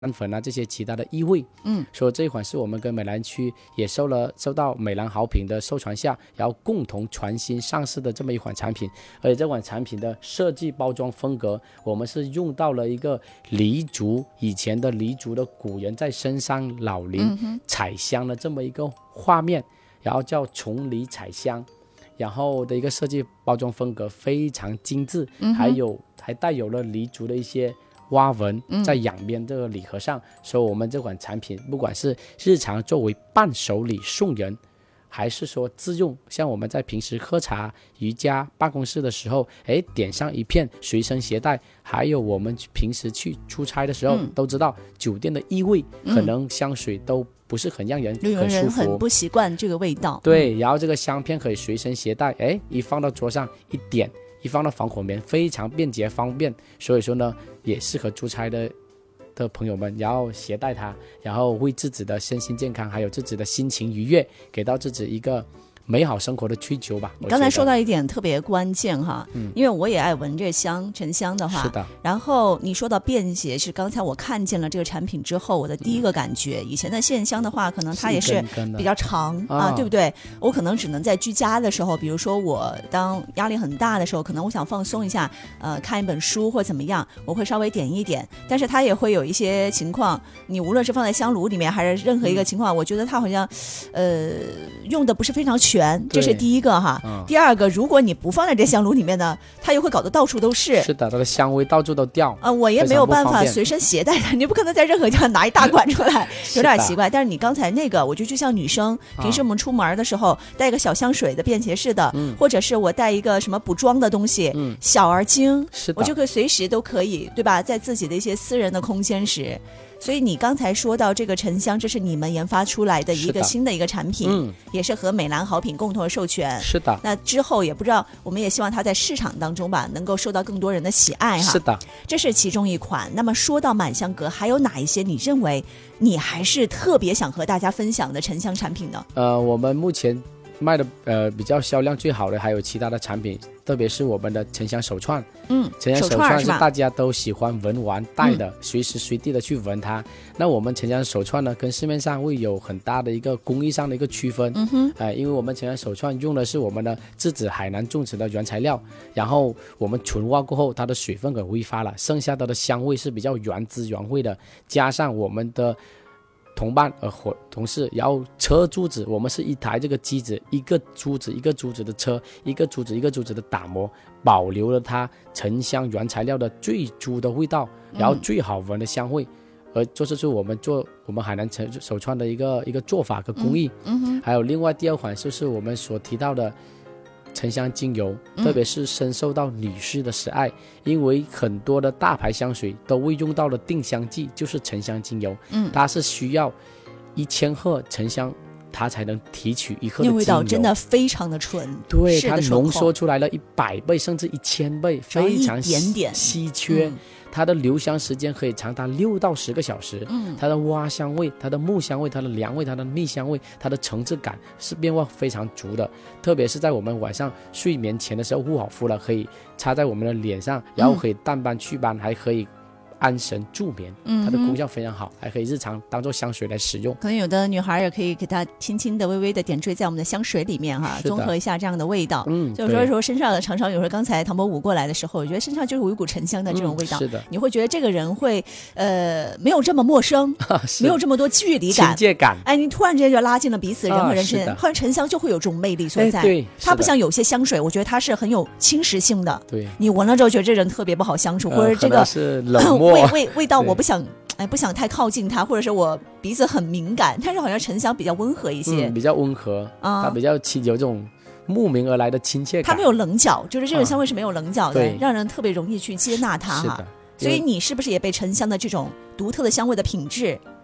粉啊这些其他的异味。所以这一款是我们跟美兰区也受到美兰好品的授权下，然后共同全新上市的这么一款产品。而且这款产品的设计包装风格，我们是用到了一个黎族，以前的黎族的古人在深山老林采香的这么一个画面，然后叫丛林采香，然后的一个设计包装风格非常精致，还带有了黎族的一些花纹在两边这个礼盒上。所以我们这款产品不管是日常作为伴手礼送人，还是说自用，像我们在平时喝茶、瑜伽、办公室的时候，点上一片随身携带，还有我们平时去出差的时候，都知道酒店的异味，可能香水都不是很让人很舒服， 有人很不习惯这个味道。 对，然后这个香片可以随身携带，一放到桌上一点，一放到防火棉，非常便捷方便。所以说呢，也适合出差的朋友们，然后携带它，然后为自己的身心健康还有自己的心情愉悦，给到自己一个美好生活的追求吧。 你刚才说到一点特别关键哈，因为我也爱闻这香，沉香的话。 是的。 然后你说到便携，是刚才我看见了这个产品之后，我的第一个感觉，以前的线香的话，可能它也是比较长啊，对不对？我可能只能在居家的时候，比如说我当压力很大的时候，可能我想放松一下，看一本书或怎么样，我会稍微点一点。但是它也会有一些情况，你无论是放在香炉里面，还是任何一个情况，我觉得它好像用的不是非常全。这是第一个哈。第二个，如果你不放在这香炉里面呢，它又会搞得到处都是。 是的，它的香味到处都掉我也没有办法随身携带它，你不可能在任何地方拿一大管出来有点奇怪。但是你刚才那个，我觉得就像女生平时我们出门的时候带一个小香水的便携式的，或者是我带一个什么补妆的东西，小而精，我就可以随时都可以，对吧？在自己的一些私人的空间时。所以你刚才说到这个沉香，这是你们研发出来的一个新的一个产品，也是和美兰好品共同的授权。 是的。 那之后也不知道，我们也希望它在市场当中吧，能够受到更多人的喜爱哈。 是的。这是其中一款。那么说到满香阁，还有哪一些你认为你还是特别想和大家分享的沉香产品呢？ 我们目前卖的比较销量最好的还有其他的产品，特别是我们的沉香手串。沉香手串是大家都喜欢闻完戴的，随时随地的去闻它。那我们沉香手串呢，跟市面上会有很大的一个工艺上的一个区分。因为我们沉香手串用的是我们的自己海南种植的原材料，然后我们纯化过后，它的水分给挥发了，剩下的香味是比较原汁原味的，加上我们的同伴同事，然后车珠子，我们是一台这个机子，一个珠子一个珠子的车，一个珠子一个珠子的打磨，保留了它沉香原材料的最初的味道，然后最好闻的香味。而这是我们海南手串的一个做法和工艺。还有另外第二款就是我们所提到的沉香精油，特别是深受到女士的喜爱，因为很多的大牌香水都会用到的定香剂就是沉香精油。它是需要1000克沉香它才能提取1克的精油，那味道真的非常的纯。 对，它浓缩出来了100倍甚至1000倍，非常稀缺。它的留香时间可以长达6到10个小时。它的花香味、它的木香味、它的凉味、它的蜜香味、它的层次感是变化非常足的。特别是在我们晚上睡眠前的时候护好肤了，可以擦在我们的脸上，然后可以淡斑祛斑，还可以安神助眠，它的功效非常好，还可以日常当做香水来使用。 可能有的女孩也可以给它轻轻的微微的点缀在我们的香水里面哈，综合一下这样的味道。就是说身上的常常有时候刚才唐伯虎过来的时候，我觉得身上就是有一股沉香的这种味道。 是的， 你会觉得这个人会没有这么陌生，没有这么多距离感、 亲切感。 你突然之间就拉近了彼此人和人之间，好像沉香就会有这种魅力所在。 对， 它不像有些香水，我觉得它是很有侵蚀性的。 对， 你闻了之后觉得这人特别不好相处，或者这个是冷漠味道我不想太靠近它，或者是我鼻子很敏感，但是好像沉香比较温和一些。 比较温和它比较有这种慕名而来的亲切感。 它没有棱角，就是这种香味是没有棱角的，让人特别容易去接纳它哈。所以你是不是也被沉香的这种独特的香味的品质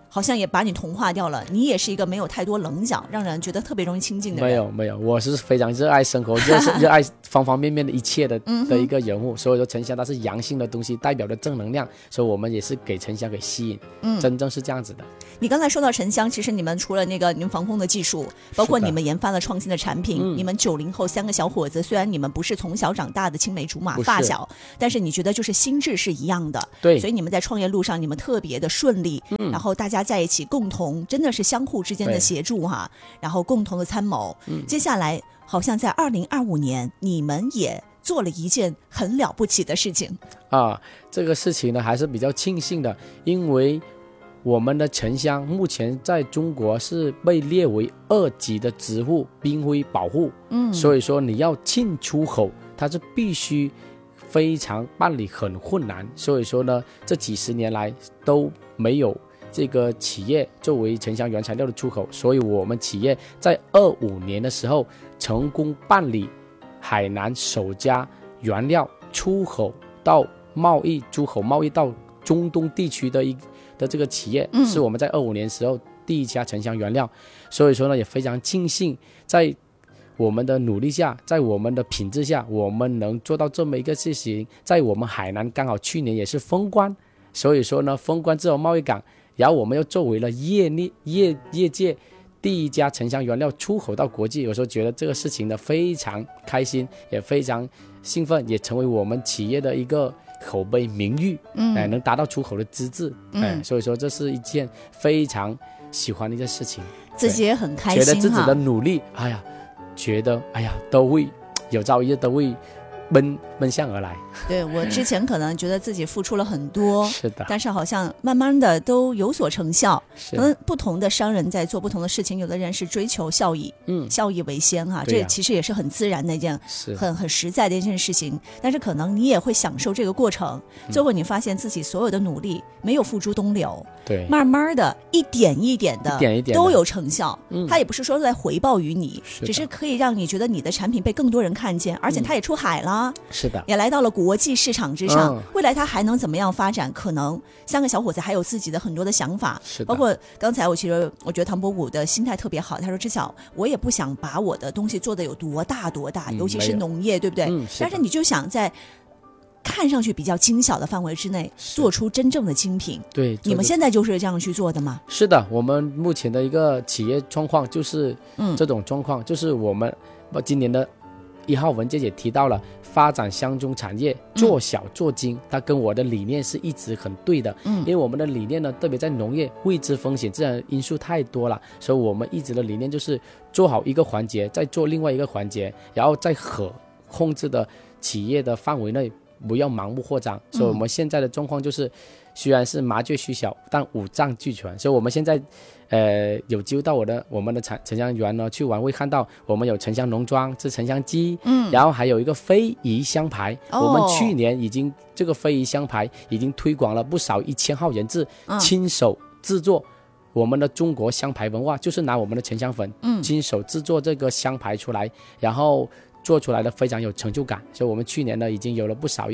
好像也把你同化掉了，你也是一个没有太多棱角，让人觉得特别容易亲近的人。 没有，我是非常热爱生活，热爱方方面面的一切的一个人物。所以说沉香它是阳性的东西，代表着正能量，所以我们也是给沉香给吸引，真正是这样子的。 你刚才说到沉香，其实你们除了那个你们防风的技术，包括你们研发了创新的产品，你们90后3个小伙子，虽然你们不是从小长大的青梅竹马发小，但是你觉得就是心智是一样的， 对， 所以你们在创业路上你们特别的顺利，然后大家在一起共同，真的是相互之间的协助哈，然后共同的参谋。接下来好像在2025年，你们也做了一件很了不起的事情啊，这个事情呢还是比较庆幸的，因为我们的沉香目前在中国是被列为2级的植物濒危保护，所以说你要进出口，它是必须非常办理很困难，所以说呢，这几十年来都没有这个企业作为沉香原材料的出口，所以我们企业在25年的时候成功办理海南首家原料出口到出口贸易到中东地区的这个企业，是我们在25年时候第一家沉香原料，所以说呢也非常庆幸在我们的努力下，在我们的品质下，我们能做到这么一个事情。在我们海南刚好去年也是封关，所以说呢封关自由贸易港，然后我们又作为了业界第一家沉香原料出口到国际，有时候觉得这个事情呢非常开心，也非常兴奋，也成为我们企业的一个口碑名誉，能达到出口的资质，所以说这是一件非常喜欢的一件事情， 自己也很开心， 觉得自己的努力，觉得都会有朝一日都会奔向而来。 对，我之前可能觉得自己付出了很多， 是的， 但是好像慢慢的都有所成效。可能不同的商人在做不同的事情，有的人是追求效益，效益为先哈，这其实也是很自然的一件很实在的一件事情。但是可能你也会享受这个过程，最后你发现自己所有的努力没有付诸东流， 对， 慢慢的一点一点的都有成效。它也不是说在回报于你，只是可以让你觉得你的产品被更多人看见，而且它也出海了， 是的， 也来到了国际市场之上。未来它还能怎么样发展？可能3个小伙子还有自己的很多的想法，包括刚才我觉得唐伯虎的心态特别好，他说至少我也不想把我的东西做得有多大，尤其是农业，对不对？但是你就想在看上去比较精小的范围之内做出真正的精品。 对， 你们现在就是这样去做的吗？ 是的，我们目前的一个企业状况就是这种状况，就是我们今年的1号文件也提到了发展乡中产业，做小做精，它跟我的理念是一直很对的。因为我们的理念呢，特别在农业，未知风险自然因素太多了，所以我们一直的理念就是做好一个环节，再做另外一个环节，然后在可控制的企业的范围内不要盲目扩张。所以我们现在的状况就是虽然是麻雀虽小，但五脏俱全。所以我们现在有机会到我们的沉香园呢去玩，会看到我们有沉香农庄，是沉香鸡，然后还有一个非遗香牌，我们去年已经这个非遗香牌已经推广了不少1000号人质，亲手制作我们的中国香牌文化，就是拿我们的沉香粉，亲手制作这个香牌出来，然后做出来的非常有成就感。所以我们去年呢已经有了不少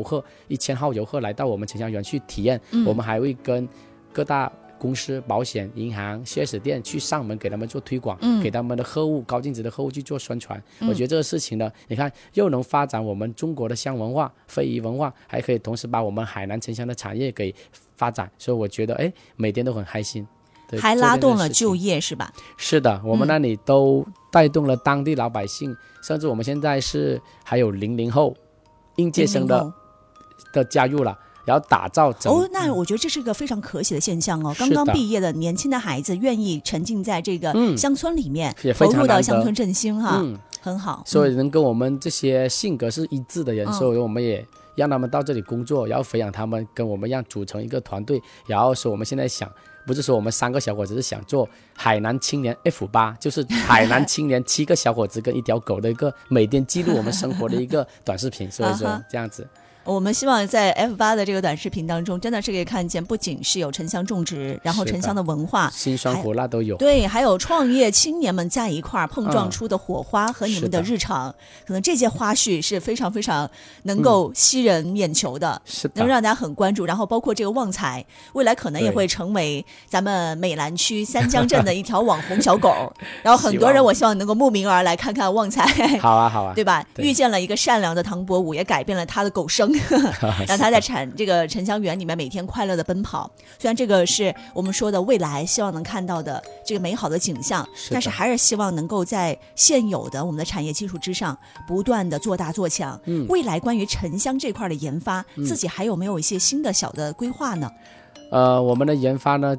1000号游客来到我们沉香园去体验，我们还会跟各大公司、保险、银行、4S店去上门给他们做推广，给他们的客户高净值的客户去做宣传。我觉得这个事情呢，你看又能发展我们中国的香文化、非遗文化，还可以同时把我们海南沉香的产业给发展，所以我觉得每天都很开心， 还拉动了就业是吧？ 是的，我们那里都带动了当地老百姓，甚至我们现在还有00后应届生的加入了，然后打造那我觉得这是个非常可喜的现象哦。刚刚毕业的年轻的孩子愿意沉浸在这个乡村里面，投入到乡村振兴哈，很好。 所以能跟我们这些性格是一致的人，所以我们也让他们到这里工作，然后培养他们跟我们一样组成一个团队。然后说我们现在不是说我们3个小伙子是想做海南青年 F8， 就是海南青年7个小伙子跟1条狗的一个每天记录我们生活的一个短视频，所以说这样子。 我们希望在 F8 的这个短视频当中，真的是可以看见，不仅是有城乡种植，然后城乡的文化， 辛酸苦辣都有。 对，还有创业青年们在一块儿碰撞出的火花和你们的日常，可能这些花絮是非常非常能够吸人眼球的，能让大家很关注。然后包括这个旺财，未来可能也会成为咱们美兰区三江镇的一条网红小狗。然后很多人，我希望能够慕名而来看看旺财。 好啊，好啊， 对吧？遇见了一个善良的唐伯虎，也改变了他的狗生。让他在这个沉香园里面每天快乐的奔跑。虽然这个是我们说的未来希望能看到的这个美好的景象，但是还是希望能够在现有的我们的产业基础之上不断的做大做强。未来关于沉香这块的研发，自己还有没有一些新的小的规划呢？ 我们的研发呢，